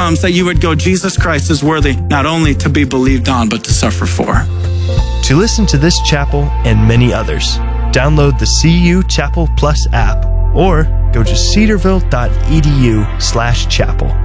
comes, that you would go, Jesus Christ is worthy not only to be believed on, but to suffer for. To listen to this chapel and many others, download the CU Chapel Plus app or go to cedarville.edu/chapel.